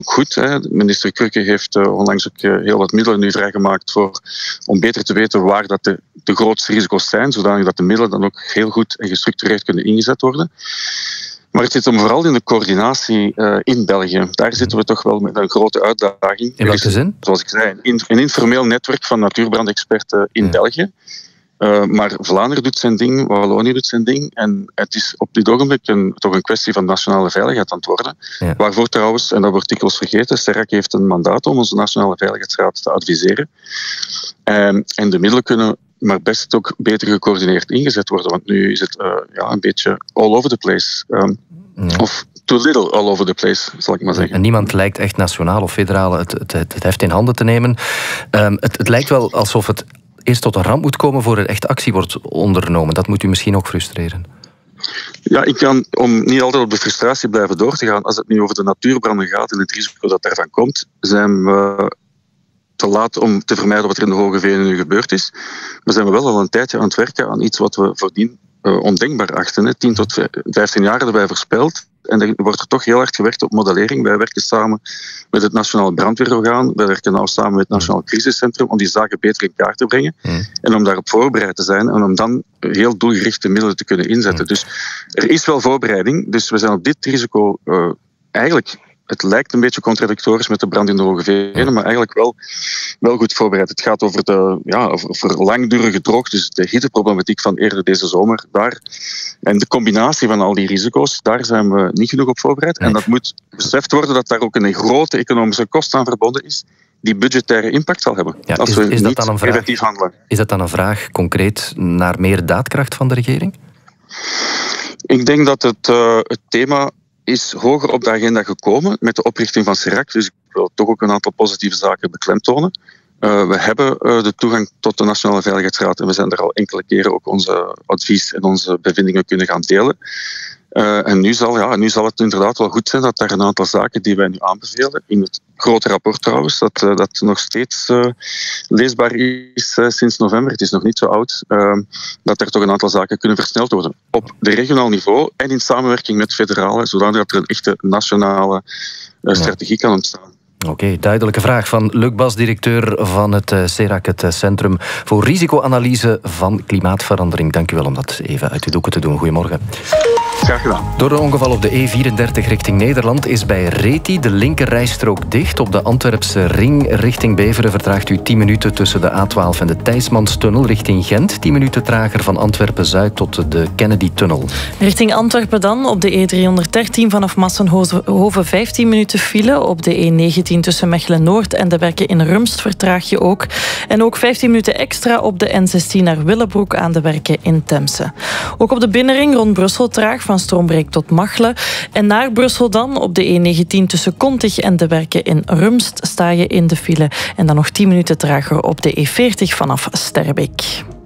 goed. Hè. Minister Krukke heeft onlangs ook heel wat middelen nu vrijgemaakt om beter te weten waar dat de grootste risico's zijn, zodanig dat de middelen dan ook heel goed en gestructureerd kunnen ingezet worden. Maar het zit hem vooral in de coördinatie in België. Daar zitten we toch wel met een grote uitdaging. In welke zin? Zoals ik zei, een informeel netwerk van natuurbrandexperten in België. Maar Vlaanderen doet zijn ding, Wallonië doet zijn ding. En het is op dit ogenblik toch een kwestie van nationale veiligheid aan het worden. Ja. Waarvoor trouwens, en dat wordt dikwijls vergeten, SERAC heeft een mandaat om onze Nationale Veiligheidsraad te adviseren. En de middelen kunnen maar best ook beter gecoördineerd ingezet worden. Want nu is het een beetje all over the place. Of too little all over the place, zal ik maar zeggen. En niemand lijkt echt nationaal of federaal het heft in handen te nemen. Het lijkt wel alsof het eerst tot een ramp moet komen voor er echt actie wordt ondernomen. Dat moet u misschien ook frustreren. Ja, ik kan, om niet altijd op de frustratie blijven door te gaan, als het nu over de natuurbranden gaat en het risico dat daarvan komt, zijn we te laat om te vermijden wat er in de Hoge Veluwe nu gebeurd is. Maar zijn we wel al een tijdje aan het werken aan iets wat we voordien ondenkbaar achten. 10 tot 15 jaar hebben wij voorspeld. En er wordt er toch heel hard gewerkt op modellering. Wij werken samen met het Nationaal Brandweerorgaan. Wij werken nou samen met het Nationaal Crisiscentrum om die zaken beter in kaart te brengen. En om daarop voorbereid te zijn en om dan heel doelgerichte middelen te kunnen inzetten. Dus er is wel voorbereiding. Dus we zijn op dit risico eigenlijk... Het lijkt een beetje contradictorisch met de brand in de Hoge Veluwe, maar eigenlijk wel goed voorbereid. Het gaat over langdurige droogte, dus de hitteproblematiek van eerder deze zomer. En de combinatie van al die risico's, daar zijn we niet genoeg op voorbereid. En dat moet beseft worden dat daar ook een grote economische kost aan verbonden is, die budgettaire impact zal hebben. Ja, als we niet preventief handelen. Is dat dan een vraag concreet naar meer daadkracht van de regering? Ik denk dat het thema is hoger op de agenda gekomen met de oprichting van SERAC. Dus ik wil toch ook een aantal positieve zaken beklemtonen. We hebben de toegang tot de Nationale Veiligheidsraad en we zijn daar al enkele keren ook onze advies en onze bevindingen kunnen gaan delen. En nu zal het inderdaad wel goed zijn dat daar een aantal zaken die wij nu aanbevelen, in het grote rapport trouwens, dat nog steeds leesbaar is sinds november, het is nog niet zo oud, dat er toch een aantal zaken kunnen versneld worden. Op de regionaal niveau en in samenwerking met federale, zodat er een echte nationale strategie kan ontstaan. Oké, duidelijke vraag van Luc Bas, directeur van het SERAC, het Centrum voor Risicoanalyse van Klimaatverandering. Dank u wel om dat even uit de doeken te doen. Goedemorgen. Graag gedaan. Door een ongeval op de E34 richting Nederland is bij Reti de linkerrijstrook dicht. Op de Antwerpse ring richting Beveren vertraagt u 10 minuten tussen de A12 en de Thijsmanstunnel. Richting Gent 10 minuten trager van Antwerpen-Zuid tot de Kennedy-tunnel. Richting Antwerpen dan op de E313 vanaf Massenhoven 15 minuten file. Op de E19 tussen Mechelen-Noord en de Werken in Rumst vertraag je ook. En ook 15 minuten extra op de N16 naar Willebroek aan de Werken in Temse. Ook op de binnenring rond Brussel traag van Strombreek tot Machelen. En naar Brussel dan op de E19 tussen Kontig en de Werken in Rumst sta je in de file. En dan nog 10 minuten trager op de E40 vanaf Sterbeek.